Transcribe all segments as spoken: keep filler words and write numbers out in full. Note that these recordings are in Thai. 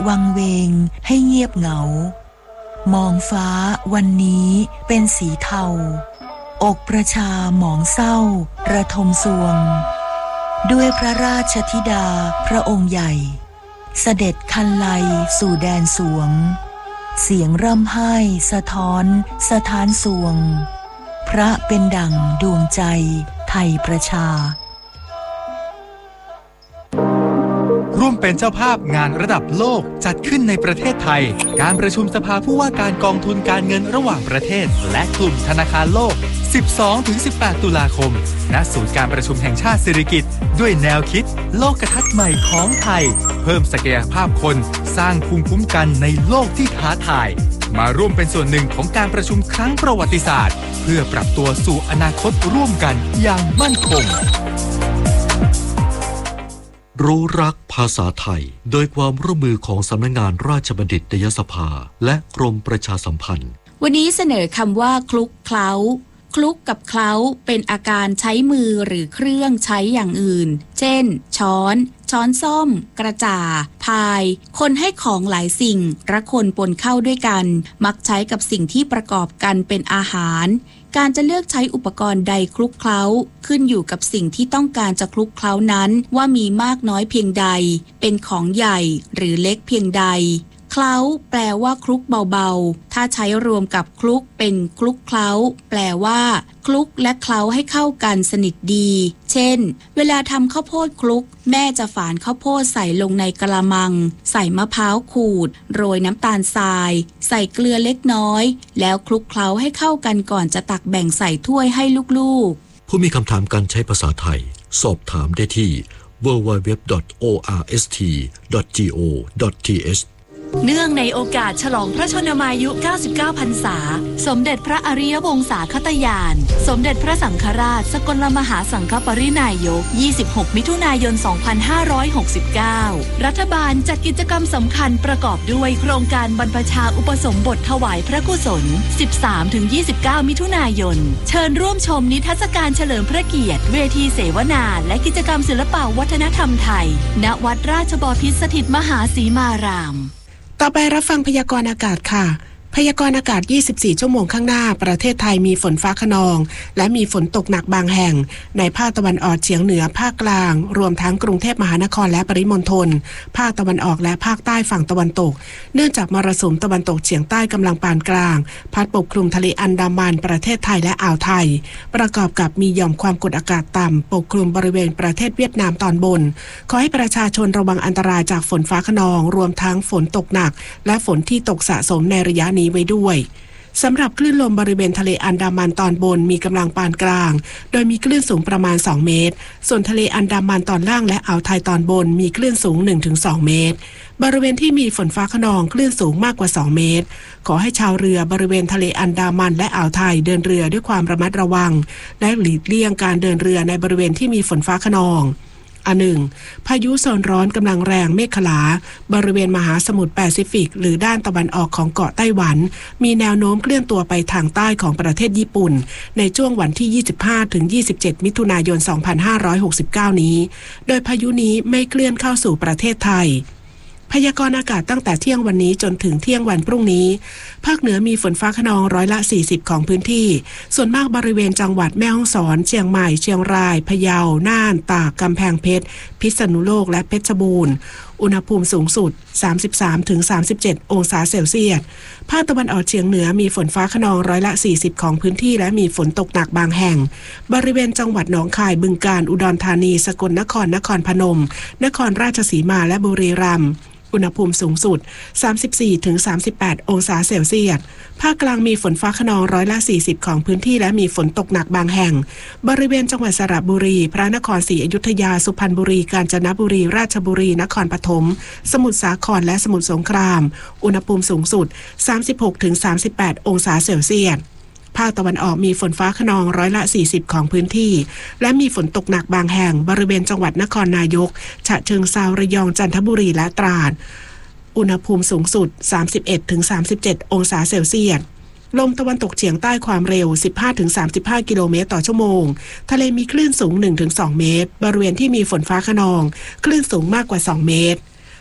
วังเวงให้เงียบเหงามองฟ้าวันนี้เป็นสีเทาอกประชาหมองเศร้าระทมสวงด้วยพระราชธิดาพระองค์ใหญ่เสด็จคันไลสู่แดนสวงเสียงร่ำไห้สะท้อนสถานสวงพระเป็นดั่งดวงใจไทยประชาร่วมเป็นเจ้าภาพงานระดับโลกจัดขึ้นในประเทศไทยการประชุมสภาผู้ว่าการกองทุนการเงินระหว่างประเทศและกลุ่มธนาคารโลก สิบสองถึงสิบแปด ตุลาคมณศูนย์การประชุมแห่งชาติสิริกิติ์ด้วยแนวคิดโลกทัศน์ใหม่ของไทยเพิ่มศักยภาพคนสร้างภูมิคุ้มกันในโลกที่ท้าทายมาร่วมเป็นส่วนหนึ่งของการประชุมครั้งประวัติศาสตร์เพื่อปรับตัวสู่อนาคตร่วมกันอย่างมั่นคงรู้รักภาษาไทยโดยความร่วมมือของสำนักงานราชบัณฑิตยสภาและกรมประชาสัมพันธ์วันนี้เสนอคำว่าคลุกเคล้าคลุกกับเคล้าเป็นอาการใช้มือหรือเครื่องใช้อย่างอื่นเช่นช้อนช้อนส้อมกระจ่าพายคนให้ของหลายสิ่งระคนปนเข้าด้วยกันมักใช้กับสิ่งที่ประกอบกันเป็นอาหารการจะเลือกใช้อุปกรณ์ใดคลุกเคล้าขึ้นอยู่กับสิ่งที่ต้องการจะคลุกเคล้านั้นว่ามีมากน้อยเพียงใดเป็นของใหญ่หรือเล็กเพียงใดเคล้าแปลว่าคลุกเบาๆถ้าใช้รวมกับคลุกเป็นคลุกเคล้าแปลว่าคลุกและเคล้าให้เข้ากันสนิทดีเช่นเวลาทำข้าวโพดคลุกแม่จะฝานข้าวโพดใส่ลงในกะละมังใส่มะพร้าวขูดโรยน้ำตาลทรายใส่เกลือเล็กน้อยแล้วคลุกเคล้าให้เข้ากันก่อนจะตักแบ่งใส่ถ้วยให้ลูกๆผู้มีคำถามการใช้ภาษาไทยสอบถามได้ที่ ดับเบิลยู ดับเบิลยู ดับเบิลยู ดอท โอ อาร์ เอส ที ดอท จี โอ ดอท ที เอชเนื่องในโอกาสฉลองพระชนมายุเก้าสิบเก้าพรรษาสมเด็จพระอริยวงศาคตญาณสมเด็จพระสังฆราชสกลมหาสังฆปรินายกยี่สิบหกมิถุนายนสองพันห้าร้อยหกสิบเก้ารัฐบาลจัดกิจกรรมสำคัญประกอบด้วยโครงการบรรพชาอุปสมบทถวายพระกุศล สิบสามถึงยี่สิบเก้า มิถุนายนเชิญร่วมชมนิทรรศการเฉลิมพระเกียรติเวทีเสวนาและกิจกรรมศิลปวัฒนธรรมไทยณวัดราชบพิตรสถิตมหาสีมารามต่อไปรับฟังพยากรณ์อากาศค่ะพยากรณ์อากาศยี่สิบสี่ชั่วโมงข้างหน้าประเทศไทยมีฝนฟ้าคะนองและมีฝนตกหนักบางแห่งในภาคตะวันออกเฉียงเหนือภาคกลางรวมทั้งกรุงเทพมหานครและปริมณฑลภาคตะวันออกและภาคใต้ฝั่งตะวันตกเนื่องจากมรสุมตะวันตกเฉียงใต้กำลังปานกลางพัดปกคลุมทะเลอันดามันประเทศไทยและอ่าวไทยประกอบกับมีหย่อมความกดอากาศต่ำปกคลุมบริเวณประเทศเวียดนามตอนบนขอให้ประชาชนระวังอันตรายจากฝนฟ้าคะนองรวมทั้งฝนตกหนักและฝนที่ตกสะสมในระยะนี้ไว้ด้วยสำหรับคลื่นลมบริเวณทะเลอันดามันตอนบนมีกำลังปานกลางโดยมีคลื่นสูงประมาณสองเมตรส่วนทะเลอันดามันตอนล่างและอ่าวไทยตอนบนมีคลื่นสูง หนึ่งถึงสอง เมตรบริเวณที่มีฝนฟ้าคะนองคลื่นสูงมากกว่าสองเมตรขอให้ชาวเรือบริเวณทะเลอันดามันและอ่าวไทยเดินเรือด้วยความระมัดระวังและหลีกเลี่ยงการเดินเรือในบริเวณที่มีฝนฟ้าคะนองอันหนึ่งพายุโซนร้อนกำลังแรงเมฆขลาบริเวณมหาสมุทรแปซิฟิกหรือด้านตะวันออกของเกาะไต้หวันมีแนวโน้มเคลื่อนตัวไปทางใต้ของประเทศญี่ปุ่นในช่วงวันที่ยี่สิบห้าถึงยี่สิบเจ็ดมิถุนายนสองพันห้าร้อยหกสิบเก้านี้โดยพายุนี้ไม่เคลื่อนเข้าสู่ประเทศไทยพยากรณ์อากาศตั้งแต่เที่ยงวันนี้จนถึงเที่ยงวันพรุ่งนี้ภาคเหนือมีฝนฟ้าคะนองร้อยละสี่สิบของพื้นที่ส่วนมากบริเวณจังหวัดแม่ฮ่องสอนเชียงใหม่เชียงรายพะเยาน่านตากกำแพงเพชรพิษณุโลกและเพชรบูรณ์อุณหภูมิสูงสุด สามสิบสามถึงสามสิบเจ็ด องศาเซลเซียสภาคตะวันออกเฉียงเหนือมีฝนฟ้าคะนองร้อยละสี่สิบของพื้นที่และมีฝนตกหนักบางแห่งบริเวณจังหวัดหนองคายบึงกาฬอุดรธานีสกลนครนครพนมนครราชสีมาและบุรีรัมย์อุณหภูมิสูงสุด สามสิบสี่ถึงสามสิบแปด องศาเซลเซียสภาคกลางมีฝนฟ้าคะนองร้อยละสี่สิบของพื้นที่และมีฝนตกหนักบางแห่งบริเวณจังหวัดสระบุรีพระนครศรีอยุธยาสุพรรณบุรีกาญจนบุรีราชบุรีนครปฐมสมุทรสาครและสมุทรสงครามอุณหภูมิสูงสุด สามสิบหกถึงสามสิบแปด องศาเซลเซียสภาคตะวันออกมีฝนฟ้าคะนองร้อยละสี่สิบของพื้นที่และมีฝนตกหนักบางแห่งบริเวณจังหวัดนครนายกฉะเชิงเทราระยองจันทบุรีและตราดอุณหภูมิสูงสุด สามสิบเอ็ดถึงสามสิบเจ็ด องศาเซลเซียสลมตะวันตกเฉียงใต้ความเร็ว สิบห้าถึงสามสิบห้า กิโลเมตรต่อชั่วโมงทะเลมีคลื่นสูง หนึ่งถึงสอง เมตรบริเวณที่มีฝนฟ้าคะนองคลื่นสูงมากกว่าสองเมตร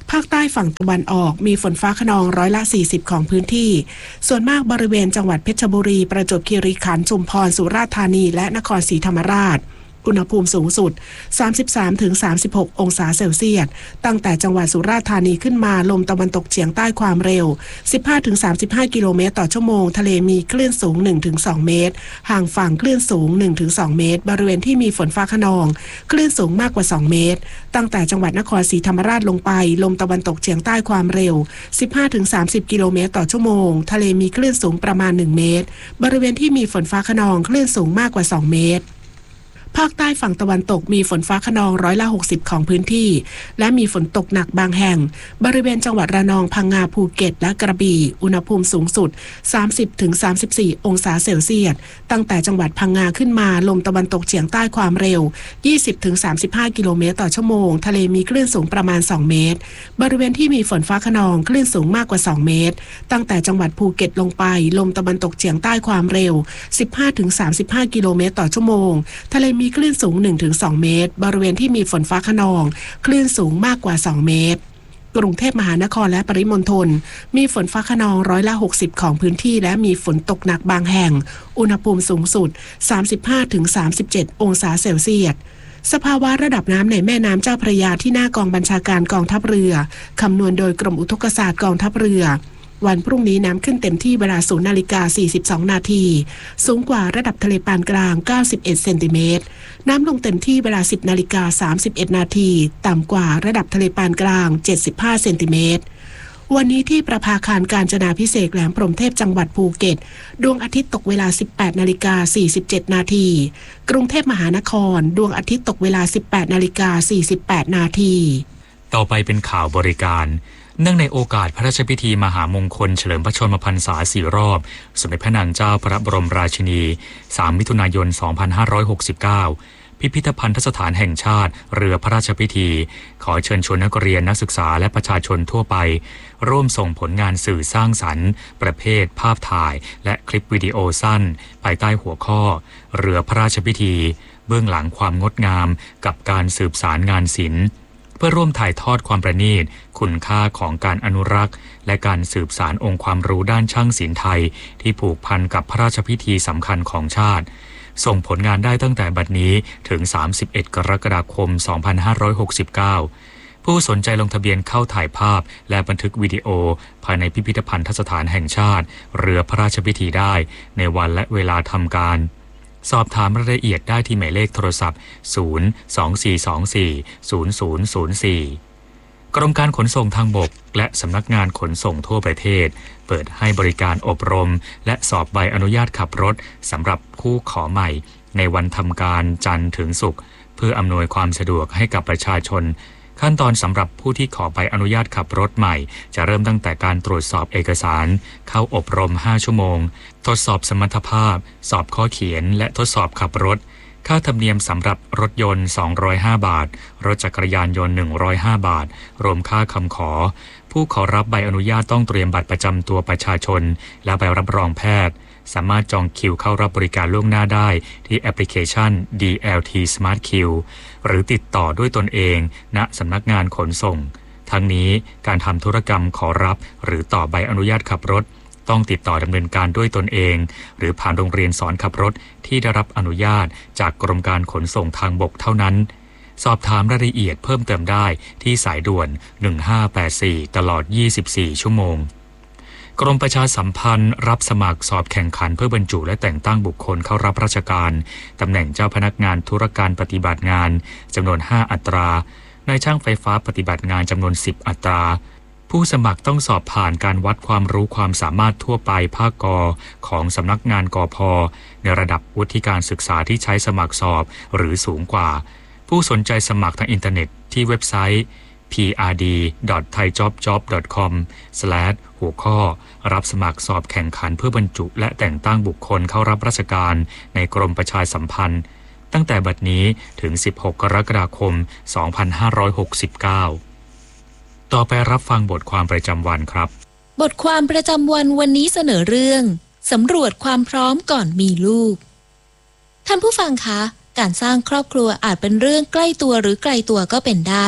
ภาคใต้ฝั่งตะวันออกมีฝนฟ้าคะนองร้อยละสี่สิบของพื้นที่ส่วนมากบริเวณจังหวัดเพชรบุรีประจวบคีรีขันธ์ชุมพรสุราษฎร์ธานีและนครศรีธรรมราชอุณหภูมิสูงสุด สามสิบสามถึงสามสิบหก องศาเซลเซียสตั้งแต่จังหวัดสุราษฎร์ธานีขึ้นมาลมตะวันตกเฉียงใต้ความเร็ว สิบห้าถึงสามสิบห้า กิโลเมตรต่อชั่วโมงทะเลมีคลื่นสูง หนึ่งถึงสอง เมตรห่างฝั่งคลื่นสูง หนึ่งถึงสอง เมตรบริเวณที่มีฝนฟ้าคะนองคลื่นสูงมากกว่าสองเมตรตั้งแต่จังหวัดนครศรีธรรมราชลงไปลมตะวันตกเฉียงใต้ความเร็ว สิบห้าถึงสามสิบ กิโลเมตรต่อชั่วโมงทะเลมีคลื่นสูงประมาณหนึ่งเมตรบริเวณที่มีฝนฟ้าคะนองคลื่นสูงมากกว่าสองเมตรภาคใต้ฝั่งตะวันตกมีฝนฟ้าคะนองร้อยละหกสิบของพื้นที่และมีฝนตกหนักบางแห่งบริเวณจังหวัดระนองพังงาภูเก็ตและกระบี่อุณหภูมิสูงสุด สามสิบถึงสามสิบสี่ องศาเซลเซียสตั้งแต่จังหวัดพังงาขึ้นมาลมตะวันตกเฉียงใต้ความเร็ว ยี่สิบถึงสามสิบห้า กิโลเมตรต่อชั่วโมงทะเลมีคลื่นสูงประมาณสองเมตรบริเวณที่มีฝนฟ้าคะนองคลื่นสูงมากกว่าสองเมตรตั้งแต่จังหวัดภูเก็ตลงไปลมตะวันตกเฉียงใต้ความเร็ว สิบห้าถึงสามสิบห้า กิโลเมตรต่อชั่วโมงทะเลมีคลื่นสูงหนึ่งถึงสอง เมตรบริเวณที่มีฝนฟ้าคะนองคลื่นสูงมากกว่าสองเมตรกรุงเทพมหานครและปริมณฑลมีฝนฟ้าคะนองร้อยละหกสิบของพื้นที่และมีฝนตกหนักบางแห่งอุณหภูมิสูงสุด สามสิบห้าถึงสามสิบเจ็ด องศาเซลเซียสสภาวะระดับน้ำในแม่น้ำเจ้าพระยาที่หน้ากองบัญชาการกองทัพเรือคำนวณโดยกรมอุทกศาสตร์กองทัพเรือวันพรุ่งนี้น้ำขึ้นเต็มที่เวลา ศูนย์นาฬิกาสี่สิบสอง นาทีสูงกว่าระดับทะเลปานกลางเก้าสิบเอ็ดเซนติเมตรน้ำลงเต็มที่เวลา สิบนาฬิกาสามสิบเอ็ด นาทีต่ำกว่าระดับทะเลปานกลางเจ็ดสิบห้าเซนติเมตรวันนี้ที่ประภาคารกาญจนาภิเษกแหลมพรหมเทพจังหวัดภูเก็ตดวงอาทิตย์ตกเวลา สิบแปดนาฬิกาสี่สิบเจ็ด นาทีกรุงเทพมหานครดวงอาทิตย์ตกเวลา สิบแปดนาฬิกาสี่สิบแปด นาทีต่อไปเป็นข่าวบริการเนื่องในโอกาสพระราชพิธีมหามงคลเฉลิมพระชนมพรรษาสี่รอบสมเด็จพระนางเจ้าพระบรมราชินีสามมิถุนายนสองพันห้าร้อยหกสิบเก้าพิพิธภัณฑสถานแห่งชาติเรือพระราชพิธีขอเชิญชวนนักเรียนนักศึกษาและประชาชนทั่วไปร่วมส่งผลงานสื่อสร้างสรรค์ประเภทภาพถ่ายและคลิปวิดีโอสั้นภายใต้หัวข้อเรือพระราชพิธีเบื้องหลังความงดงามกับการสืบสารงานศิลป์เพื่อร่วมถ่ายทอดความประณีตคุณค่าของการอนุรักษ์และการสืบสานองค์ความรู้ด้านช่างศิลป์ไทยที่ผูกพันกับพระราชพิธีสำคัญของชาติส่งผลงานได้ตั้งแต่บัดนี้ถึงสามสิบเอ็ดกรกฎาคมสองพันห้าร้อยหกสิบเก้าผู้สนใจลงทะเบียนเข้าถ่ายภาพและบันทึกวิดีโอภายในพิพิธภัณฑสถานแห่งชาติเรือพระราชพิธีได้ในวันและเวลาทำการสอบถามรายละเอียดได้ที่หมายเลขโทรศัพท์ศูนย์ สอง สี่ สอง สี่ ศูนย์ ศูนย์ ศูนย์ สี่กรมการขนส่งทางบกและสำนักงานขนส่งทั่วประเทศเปิดให้บริการอบรมและสอบใบอนุญาตขับรถสำหรับผู้ขอใหม่ในวันทำการจันทร์ถึงศุกร์เพื่ออำนวยความสะดวกให้กับประชาชนขั้นตอนสำหรับผู้ที่ขอใบอนุญาตขับรถใหม่จะเริ่มตั้งแต่การตรวจสอบเอกสารเข้าอบรมห้าชั่วโมงทดสอบสมรรถภาพสอบข้อเขียนและทดสอบขับรถค่าธรรมเนียมสำหรับรถยนต์สองร้อยห้าบาทรถจักรยานยนต์หนึ่งร้อยห้าบาทรวมค่าคำขอผู้ขอรับใบอนุญาตต้องเตรียมบัตรประจำตัวประชาชนและใบรับรองแพทย์สามารถจองคิวเข้ารับบริการล่วงหน้าได้ที่แอปพลิเคชัน ดี แอล ที Smart Queue หรือติดต่อด้วยตนเองณสำนักงานขนส่งทั้งนี้การทำธุรกรรมขอรับหรือต่อใบอนุญาตขับรถต้องติดต่อดำเนินการด้วยตนเองหรือผ่านโรงเรียนสอนขับรถที่ได้รับอนุญาตจากกรมการขนส่งทางบกเท่านั้นสอบถามรายละเอียดเพิ่มเติมได้ที่สายด่วนหนึ่งห้าแปดสี่ตลอดยี่สิบสี่ชั่วโมงกรมประชาสัมพันธ์รับสมัครสอบแข่งขันเพื่อบรรจุและแต่งตั้งบุคคลเข้ารับราชการตำแหน่งเจ้าพนักงานธุรการปฏิบัติงานจำนวนห้าอัตรานายช่างไฟฟ้าปฏิบัติงานจำนวนสิบอัตราผู้สมัครต้องสอบผ่านการวัดความรู้ความสามารถทั่วไปภาคกของสำนักงานกพ.ในระดับวุฒิการศึกษาที่ใช้สมัครสอบหรือสูงกว่าผู้สนใจสมัครทางอินเทอร์เน็ตที่เว็บไซต์ พี อาร์ ดี ดอท ไทยจ็อบจ็อบ ดอท คอม สแลช หัวข้อรับสมัครสอบแข่งขันเพื่อบรรจุและแต่งตั้งบุคคลเข้ารับราชการในกรมประชาสัมพันธ์ตั้งแต่บัดนี้ถึงสิบหกกรกฎาคมสองพันห้าร้อยหกสิบเก้าต่อไปรับฟังบทความประจำวันครับบทความประจำวันวันนี้เสนอเรื่องสำรวจความพร้อมก่อนมีลูกท่านผู้ฟังคะการสร้างครอบครัวอาจเป็นเรื่องใกล้ตัวหรือไกลตัวก็เป็นได้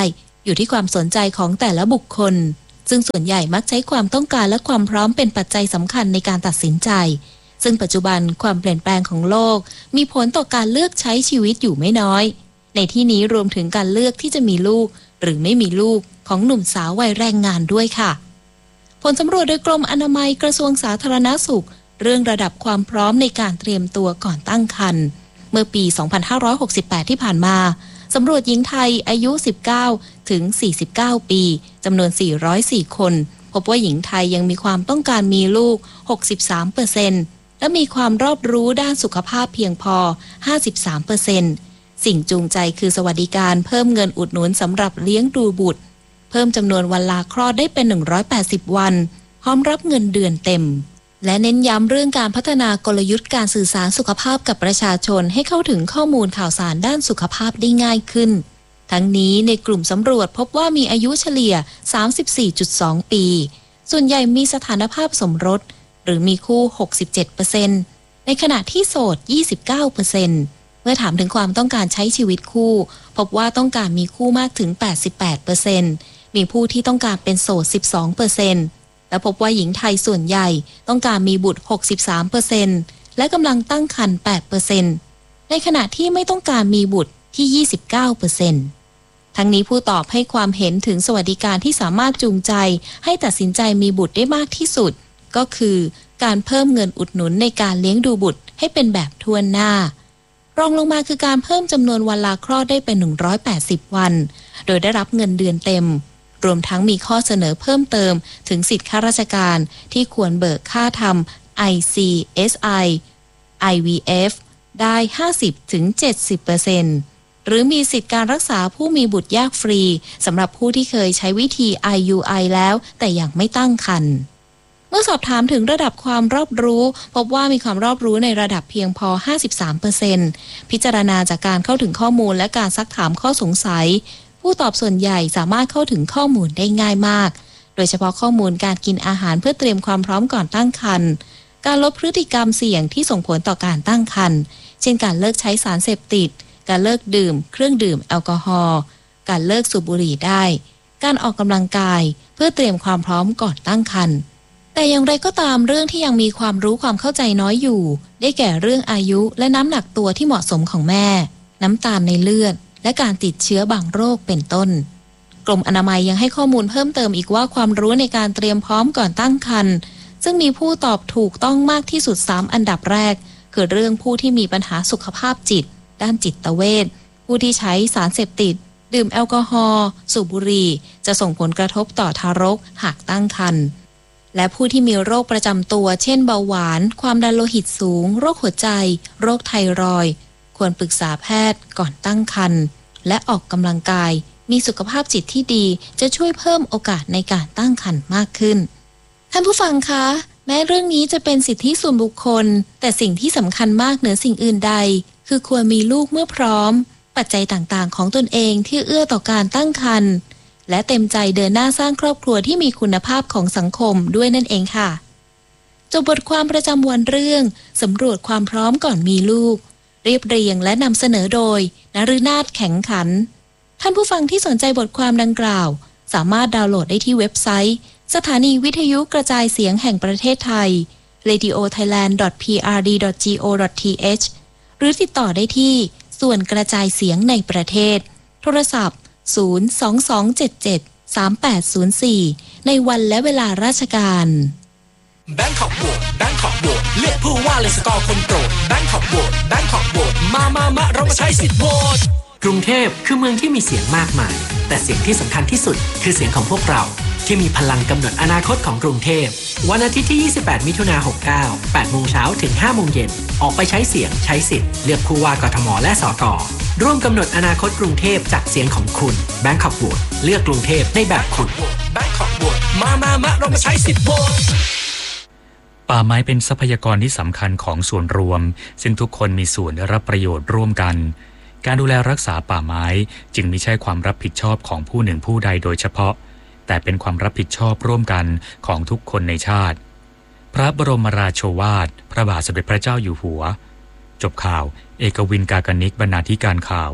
อยู่ที่ความสนใจของแต่ละบุคคลซึ่งส่วนใหญ่มักใช้ความต้องการและความพร้อมเป็นปัจจัยสำคัญในการตัดสินใจซึ่งปัจจุบันความเปลี่ยนแปลงของโลกมีผลต่อการเลือกใช้ชีวิตอยู่ไม่น้อยในที่นี้รวมถึงการเลือกที่จะมีลูกหรือไม่มีลูกของหนุ่มสาววัยแรงงานด้วยค่ะผลสำรวจโดยกรมอนามัยกระทรวงสาธารณสุขเรื่องระดับความพร้อมในการเตรียมตัวก่อนตั้งครรภ์เมื่อปี สองพันห้าร้อยหกสิบแปด ที่ผ่านมาสำรวจหญิงไทยอายุ สิบเก้าถึงสี่สิบเก้า ปีจำนวน สี่ร้อยสี่ คนพบว่าหญิงไทยยังมีความต้องการมีลูก หกสิบสามเปอร์เซ็นต์ และมีความรอบรู้ด้านสุขภาพเพียงพอ ห้าสิบสามเปอร์เซ็นต์ สิ่งจูงใจคือสวัสดิการเพิ่มเงินอุดหนุนสำหรับเลี้ยงดูบุตรเพิ่มจำนวนวันลาคลอดได้เป็นหนึ่งร้อยแปดสิบวันพร้อมรับเงินเดือนเต็มและเน้นย้ำเรื่องการพัฒนากลยุทธ์การสื่อสารสุขภาพกับประชาชนให้เข้าถึงข้อมูลข่าวสารด้านสุขภาพได้ง่ายขึ้นทั้งนี้ในกลุ่มสำรวจพบว่ามีอายุเฉลี่ย สามสิบสี่จุดสอง ปีส่วนใหญ่มีสถานภาพสมรสหรือมีคู่ หกสิบเจ็ดเปอร์เซ็นต์ ในขณะที่โสด ยี่สิบเก้าเปอร์เซ็นต์ เมื่อถามถึงความต้องการใช้ชีวิตคู่พบว่าต้องการมีคู่มากถึง แปดสิบแปดเปอร์เซ็นต์ มีผู้ที่ต้องการเป็นโสด สิบสองเปอร์เซ็นต์ และพบว่าหญิงไทยส่วนใหญ่ต้องการมีบุตร หกสิบสามเปอร์เซ็นต์ และกำลังตั้งครรภ์ แปดเปอร์เซ็นต์ ในขณะที่ไม่ต้องการมีบุตรที่ ยี่สิบเก้าเปอร์เซ็นต์ ทั้งนี้ผู้ตอบให้ความเห็นถึงสวัสดิการที่สามารถจูงใจให้ตัดสินใจมีบุตรได้มากที่สุดก็คือการเพิ่มเงินอุดหนุนในการเลี้ยงดูบุตรให้เป็นแบบทั่วหน้ารองลงมาคือการเพิ่มจำนวนวันลาคลอดได้เป็นหนึ่งร้อยแปดสิบวันโดยได้รับเงินเดือนเต็มรวมทั้งมีข้อเสนอเพิ่มเติมถึงสิทธิข้าราชการที่ควรเบิกค่าทำ ไอ ซี เอส ไอ ไอ วี เอฟ ได้ ห้าสิบถึงเจ็ดสิบเปอร์เซ็นต์ หรือมีสิทธิการรักษาผู้มีบุตรยากฟรีสำหรับผู้ที่เคยใช้วิธี ไอ ยู ไอ แล้วแต่ยังไม่ตั้งครรภ์เมื่อสอบถามถึงระดับความรอบรู้พบว่ามีความรอบรู้ในระดับเพียงพอ ห้าสิบสามเปอร์เซ็นต์ พิจารณาจากการเข้าถึงข้อมูลและการซักถามข้อสงสัยผู้ตอบส่วนใหญ่สามารถเข้าถึงข้อมูลได้ง่ายมากโดยเฉพาะข้อมูลการกินอาหารเพื่อเตรียมความพร้อมก่อนตั้งครรภ์การลดพฤติกรรมเสี่ยงที่ส่งผลต่อการตั้งครรภ์เช่นการเลิกใช้สารเสพติดการเลิกดื่มเครื่องดื่มแอลกอฮอล์การเลิกสูบบุหรี่ได้การออกกำลังกายเพื่อเตรียมความพร้อมก่อนตั้งครรภ์แต่อย่างไรก็ตามเรื่องที่ยังมีความรู้ความเข้าใจน้อยอยู่ได้แก่เรื่องอายุและน้ำหนักตัวที่เหมาะสมของแม่น้ำตาลในเลือดและการติดเชื้อบางโรคเป็นต้นกรมอนามัยยังให้ข้อมูลเพิ่มเติมอีกว่าความรู้ในการเตรียมพร้อมก่อนตั้งครรภ์ซึ่งมีผู้ตอบถูกต้องมากที่สุดสามอันดับแรกคือเรื่องผู้ที่มีปัญหาสุขภาพจิตด้านจิตเวชผู้ที่ใช้สารเสพติดดื่มแอลกอฮอล์สูบบุหรี่จะส่งผลกระทบต่อทารกหากตั้งครรภ์และผู้ที่มีโรคประจำตัวเช่นเบาหวานความดันโลหิตสูงโรคหัวใจโรคไทรอยด์ควรปรึกษาแพทย์ก่อนตั้งครรภ์และออกกำลังกายมีสุขภาพจิตที่ดีจะช่วยเพิ่มโอกาสในการตั้งครรภ์มากขึ้นท่านผู้ฟังคะแม้เรื่องนี้จะเป็นสิทธิส่วนบุคคลแต่สิ่งที่สำคัญมากเหนือสิ่งอื่นใดคือควรมีลูกเมื่อพร้อมปัจจัยต่างๆของตนเองที่เอื้อต่อการตั้งครรภ์และเต็มใจเดินหน้าสร้างครอบครัวที่มีคุณภาพของสังคมด้วยนั่นเองค่ะจบบทความประจำวันเรื่องสำรวจความพร้อมก่อนมีลูกเรียบเรียงและนำเสนอโดยนฤนาถแข็งขันท่านผู้ฟังที่สนใจบทความดังกล่าวสามารถดาวน์โหลดได้ที่เว็บไซต์สถานีวิทยุกระจายเสียงแห่งประเทศไทย เรดิโอไทยแลนด์ ดอท พี อาร์ ดี ดอท จี โอ ดอท ที เอช หรือติดต่อได้ที่ส่วนกระจายเสียงในประเทศโทรศัพท์ศูนย์ สอง สอง เจ็ด เจ็ด สาม แปด ศูนย์ สี่ในวันและเวลาราชการแบงคอกโหวตแบงคอกโหวตเลือกผู้ว่าเลยสกอร์คนโปรดแบงคอกโหวตแบงคอกโหวตมามามาเรามาใช้สิทธิ์โหวตกรุงเทพคือเมืองที่มีเสียงมากมายแต่เสียงที่สำคัญที่สุดคือเสียงของพวกเราที่มีพลังกำหนดอนาคตของกรุงเทพวันอาทิตย์ที่ยี่สิบแปดมิถุนายนหกเก้า แปดโมงเช้าถึงห้าโมงเย็นออกไปใช้เสียงใช้สิทธิ์เลือกผู้ว่ากทมและสกร่วมกำหนดอนาคตกรุงเทพจากเสียงของคุณแบงคอกโหวตเลือกกรุงเทพในแบบคุณแบงคอกโหวตมามามาเรามาใช้สิทธิ์โหวตป่าไม้เป็นทรัพยากรที่สำคัญของส่วนรวมซึ่งทุกคนมีส่วนได้รับประโยชน์ร่วมกันการดูแลรักษาป่าไม้จึงไม่ใช่ความรับผิดชอบของผู้หนึ่งผู้ใดโดยเฉพาะแต่เป็นความรับผิดชอบร่วมกันของทุกคนในชาติพระบรมราโชวาทพระบาทสมเด็จพระเจ้าอยู่หัวจบข่าวเอกวินกากนิกบรรณาธิการข่าว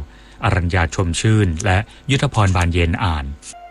อรัญญาชมชื่นและยุทธพรบานเย็นอ่าน